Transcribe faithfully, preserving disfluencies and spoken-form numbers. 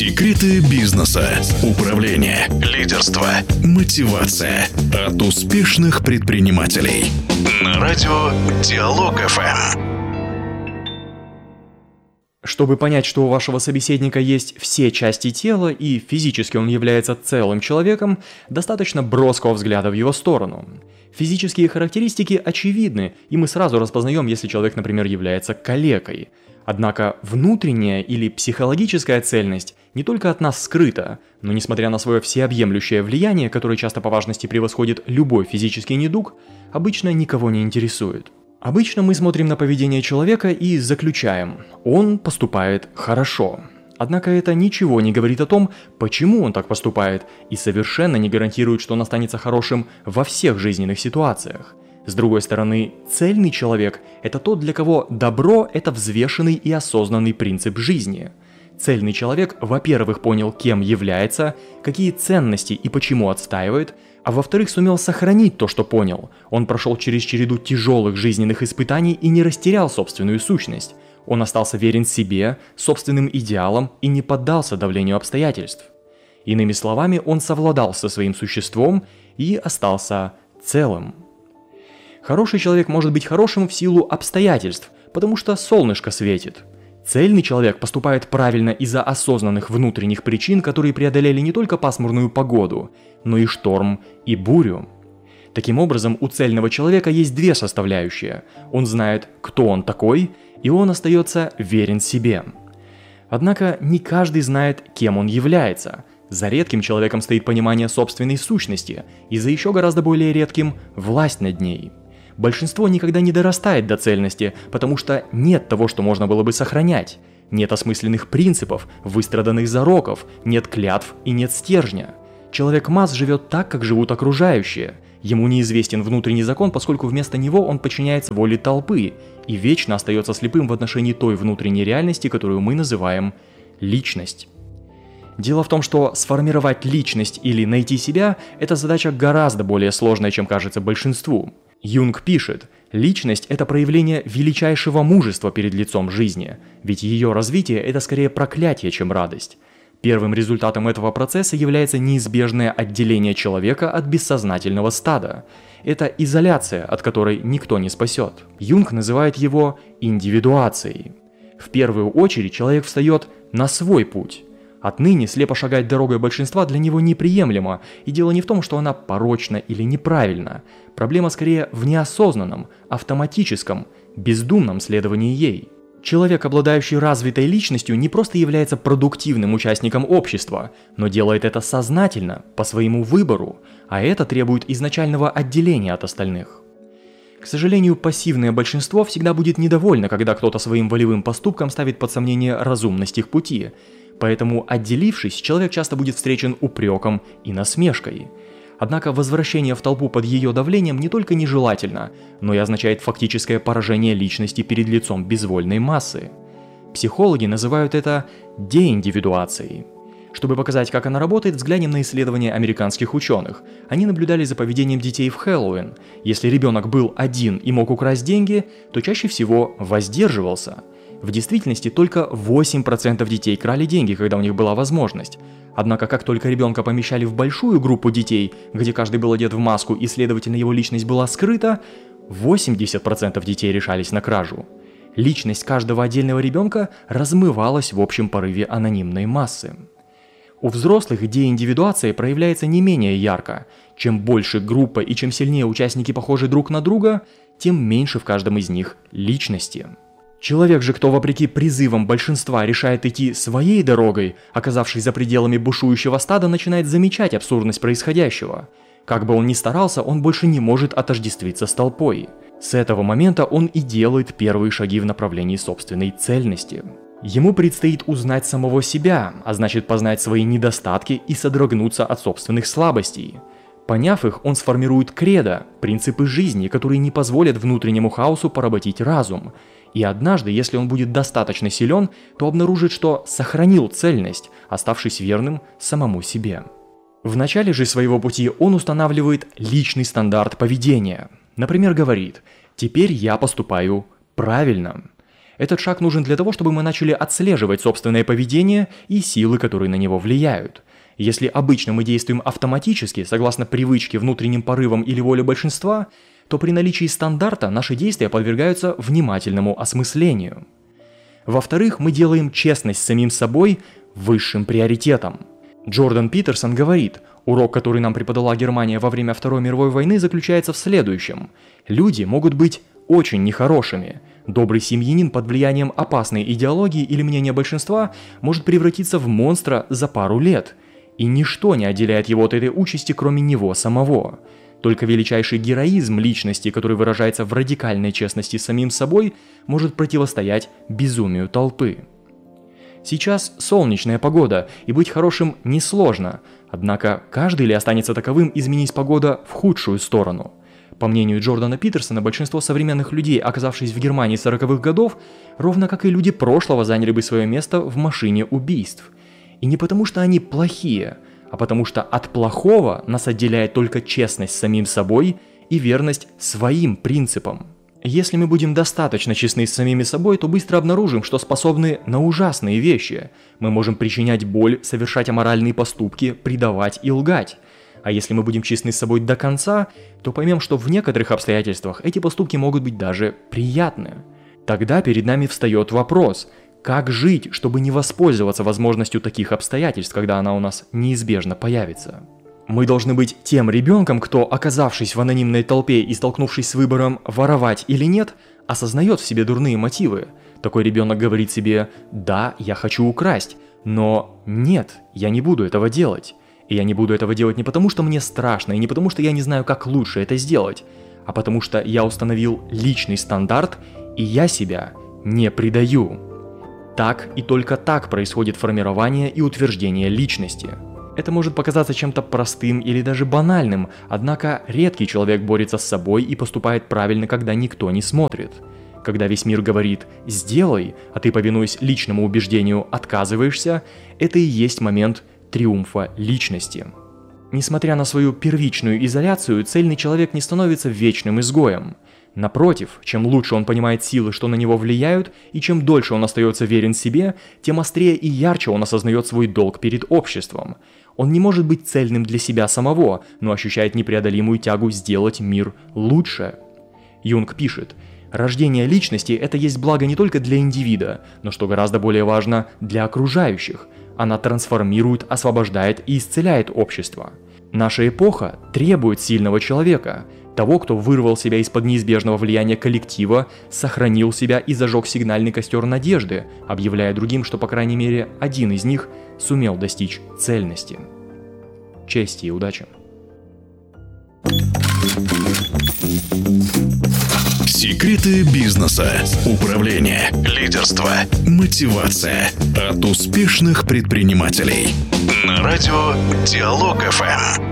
Секреты бизнеса, управления, лидерства, мотивация от успешных предпринимателей. На радио Диалог эф эм. Чтобы понять, что у вашего собеседника есть все части тела и физически он является целым человеком, достаточно броского взгляда в его сторону. Физические характеристики очевидны, и мы сразу распознаем, если человек, например, является калекой. Однако внутренняя или психологическая цельность не только от нас скрыта, но несмотря на свое всеобъемлющее влияние, которое часто по важности превосходит любой физический недуг, обычно никого не интересует. Обычно мы смотрим на поведение человека и заключаем: он поступает хорошо. Однако это ничего не говорит о том, почему он так поступает, и совершенно не гарантирует, что он останется хорошим во всех жизненных ситуациях. С другой стороны, цельный человек – это тот, для кого добро – это взвешенный и осознанный принцип жизни. Цельный человек, во-первых, понял, кем является, какие ценности и почему отстаивает, а во-вторых, сумел сохранить то, что понял. Он прошел через череду тяжелых жизненных испытаний и не растерял собственную сущность. Он остался верен себе, собственным идеалам и не поддался давлению обстоятельств. Иными словами, он совладал со своим существом и остался целым. Хороший человек может быть хорошим в силу обстоятельств, потому что солнышко светит. Цельный человек поступает правильно из-за осознанных внутренних причин, которые преодолели не только пасмурную погоду, но и шторм и бурю. Таким образом, у цельного человека есть две составляющие. Он знает, кто он такой, и он остается верен себе. Однако не каждый знает, кем он является. За редким человеком стоит понимание собственной сущности, и за еще гораздо более редким – власть над ней. Большинство никогда не дорастает до цельности, потому что нет того, что можно было бы сохранять. Нет осмысленных принципов, выстраданных зароков, нет клятв и нет стержня. Человек масс живет так, как живут окружающие. Ему неизвестен внутренний закон, поскольку вместо него он подчиняется воле толпы и вечно остается слепым в отношении той внутренней реальности, которую мы называем личность. Дело в том, что сформировать личность или найти себя – это задача гораздо более сложная, чем кажется большинству. Юнг пишет: личность – это проявление величайшего мужества перед лицом жизни, ведь ее развитие – это скорее проклятие, чем радость. Первым результатом этого процесса является неизбежное отделение человека от бессознательного стада. Это изоляция, от которой никто не спасет. Юнг называет его индивидуацией. В первую очередь человек встает на свой путь. Отныне слепо шагать дорогой большинства для него неприемлемо, и дело не в том, что она порочна или неправильна. Проблема скорее в неосознанном, автоматическом, бездумном следовании ей. Человек, обладающий развитой личностью, не просто является продуктивным участником общества, но делает это сознательно, по своему выбору, а это требует изначального отделения от остальных. К сожалению, пассивное большинство всегда будет недовольно, когда кто-то своим волевым поступком ставит под сомнение разумность их пути. Поэтому, отделившись, человек часто будет встречен упреком и насмешкой. Однако возвращение в толпу под ее давлением не только нежелательно, но и означает фактическое поражение личности перед лицом безвольной массы. Психологи называют это деиндивидуацией. Чтобы показать, как она работает, взглянем на исследования американских ученых. Они наблюдали за поведением детей в Хэллоуин. Если ребенок был один и мог украсть деньги, то чаще всего воздерживался. В действительности только восемь процентов детей крали деньги, когда у них была возможность. Однако, как только ребенка помещали в большую группу детей, где каждый был одет в маску и, следовательно, его личность была скрыта, восемьдесят процентов детей решались на кражу. Личность каждого отдельного ребенка размывалась в общем порыве анонимной массы. У взрослых деиндивидуация проявляется не менее ярко. Чем больше группа и чем сильнее участники похожи друг на друга, тем меньше в каждом из них личности. Человек же, кто вопреки призывам большинства решает идти своей дорогой, оказавшись за пределами бушующего стада, начинает замечать абсурдность происходящего. Как бы он ни старался, он больше не может отождествиться с толпой. С этого момента он и делает первые шаги в направлении собственной цельности. Ему предстоит узнать самого себя, а значит познать свои недостатки и содрогнуться от собственных слабостей. Поняв их, он сформирует кредо, принципы жизни, которые не позволят внутреннему хаосу поработить разум. И однажды, если он будет достаточно силен, то обнаружит, что сохранил цельность, оставшись верным самому себе. В начале же своего пути он устанавливает личный стандарт поведения. Например, говорит: «Теперь я поступаю правильно». Этот шаг нужен для того, чтобы мы начали отслеживать собственное поведение и силы, которые на него влияют. Если обычно мы действуем автоматически, согласно привычке, внутренним порывам или воле большинства, то при наличии стандарта наши действия подвергаются внимательному осмыслению. Во-вторых, мы делаем честность с самим собой высшим приоритетом. Джордан Питерсон говорит, урок, который нам преподала Германия во время Второй мировой войны, заключается в следующем. Люди могут быть очень нехорошими. Добрый семьянин под влиянием опасной идеологии или мнения большинства может превратиться в монстра за пару лет. И ничто не отделяет его от этой участи, кроме него самого. Только величайший героизм личности, который выражается в радикальной честности с самим собой, может противостоять безумию толпы. Сейчас солнечная погода, и быть хорошим несложно, однако каждый ли останется таковым, изменись погода в худшую сторону? По мнению Джордана Питерсона, большинство современных людей, оказавшись в Германии сороковых годов, ровно как и люди прошлого, заняли бы свое место в машине убийств. И не потому, что они плохие, а потому что от плохого нас отделяет только честность с самим собой и верность своим принципам. Если мы будем достаточно честны с самими собой, то быстро обнаружим, что способны на ужасные вещи. Мы можем причинять боль, совершать аморальные поступки, предавать и лгать. А если мы будем честны с собой до конца, то поймем, что в некоторых обстоятельствах эти поступки могут быть даже приятны. Тогда перед нами встает вопрос, как жить, чтобы не воспользоваться возможностью таких обстоятельств, когда она у нас неизбежно появится. Мы должны быть тем ребенком, кто, оказавшись в анонимной толпе и столкнувшись с выбором воровать или нет, осознает в себе дурные мотивы. Такой ребенок говорит себе «да, я хочу украсть», но «нет, я не буду этого делать». И я не буду этого делать не потому, что мне страшно, и не потому, что я не знаю, как лучше это сделать, а потому что я установил личный стандарт, и я себя не предаю. Так и только так происходит формирование и утверждение личности. Это может показаться чем-то простым или даже банальным, однако редкий человек борется с собой и поступает правильно, когда никто не смотрит. Когда весь мир говорит «сделай», а ты, повинуясь личному убеждению, отказываешься, это и есть момент триумфа личности. Несмотря на свою первичную изоляцию, цельный человек не становится вечным изгоем. Напротив, чем лучше он понимает силы, что на него влияют, и чем дольше он остается верен себе, тем острее и ярче он осознает свой долг перед обществом. Он не может быть цельным для себя самого, но ощущает непреодолимую тягу сделать мир лучше. Юнг пишет, рождение личности – это есть благо не только для индивида, но, что гораздо более важно, для окружающих. Она трансформирует, освобождает и исцеляет общество. Наша эпоха требует сильного человека, того, кто вырвал себя из-под неизбежного влияния коллектива, сохранил себя и зажег сигнальный костер надежды, объявляя другим, что, по крайней мере, один из них сумел достичь цельности. Чести и удачи! Секреты бизнеса, управления, лидерства, мотивация от успешных предпринимателей. На радио Диалог эф эм.